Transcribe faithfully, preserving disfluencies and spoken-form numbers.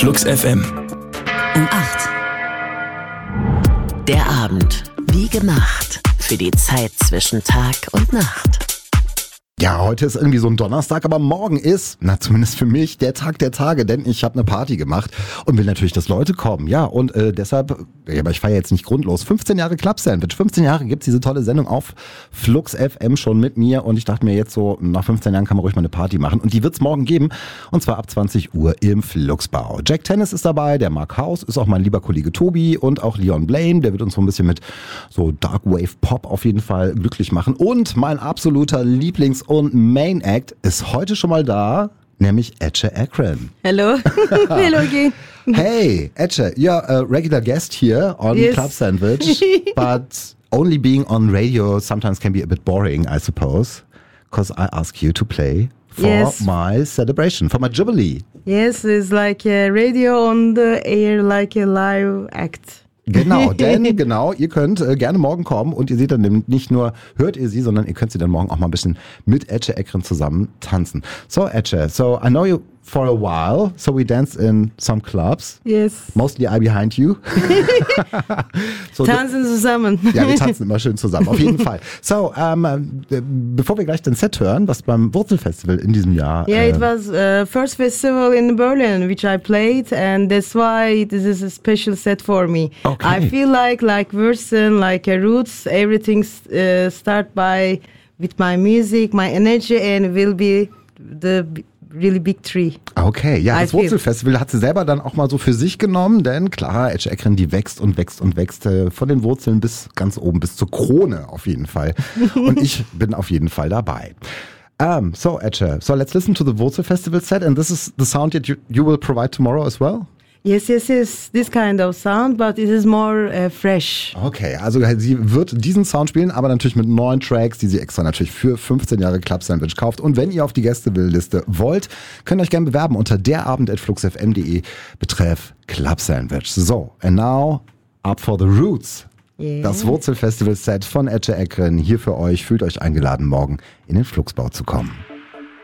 Flux F M. Um acht. Der Abend, wie gemacht, für die Zeit zwischen Tag und Nacht. Ja, heute ist irgendwie so ein Donnerstag, aber morgen ist, na zumindest für mich, der Tag der Tage, denn ich habe eine Party gemacht und will natürlich, dass Leute kommen. Ja, und äh, deshalb, ja, aber ich feiere jetzt nicht grundlos, fünfzehn Jahre Club Sandwich, fünfzehn Jahre gibt's diese tolle Sendung auf Flux F M schon mit mir und ich dachte mir jetzt so, nach fünfzehn Jahren kann man ruhig mal eine Party machen und die wird's morgen geben und zwar ab zwanzig Uhr im Fluxbau. Jack Tennis ist dabei, der Mark House ist auch mein lieber Kollege Tobi und auch Leon Blaine, der wird uns so ein bisschen mit so Dark Wave Pop auf jeden Fall glücklich machen und mein absoluter Lieblings- und Main Act ist heute schon mal da, nämlich Etche Akron. Hello. Hello again. Hey, Etche, you're a regular guest here on Yes. Club Sandwich, but only being on radio sometimes can be a bit boring, I suppose, because I ask you to play for Yes. my celebration, for my jubilee. Yes, it's like a radio on the air, like a live act. Genau, denn genau, ihr könnt äh, gerne morgen kommen und ihr seht dann nicht nur, hört ihr sie, sondern ihr könnt sie dann morgen auch mal ein bisschen mit Etche Akron zusammen tanzen. So Etche, so I know you for a while, so we danced in some clubs. Yes. Mostly I behind you. so, Tanzen zusammen. Ja, wir tanzen immer schön zusammen, auf jeden Fall. So, ähm, äh, bevor wir gleich den Set hören, was beim Wurzelfestival in diesem Jahr... Yeah, äh, it was uh, first festival in Berlin which I played, and that's why this is a special set for me. Okay. I feel like like Wurzeln, like a roots. Everything uh, start by with my music, my energy, and will be the b- really big tree. Okay, ja, I das feel. Wurzelfestival hat sie selber dann auch mal so für sich genommen, denn klar, Etche Akron, die wächst und wächst und wächst, äh, von den Wurzeln bis ganz oben, bis zur Krone auf jeden Fall. Und ich bin auf jeden Fall dabei. Um, so, Etche, so let's listen to the Wurzelfestival set, and this is the sound that you, you will provide tomorrow as well? Yes, yes, yes. This kind of sound, but it is more uh, fresh. Okay, also sie wird diesen Sound spielen, aber natürlich mit neun Tracks, die sie extra natürlich für fünfzehn Jahre Club Sandwich kauft. Und wenn ihr auf die Gästeliste wollt, könnt ihr euch gerne bewerben unter derabend at fluxfm.de betreff Club Sandwich. So, and now up for the roots. Yeah. Das Wurzelfestival-Set von Etche Akron hier für euch. Fühlt euch eingeladen, morgen in den Fluxbau zu kommen.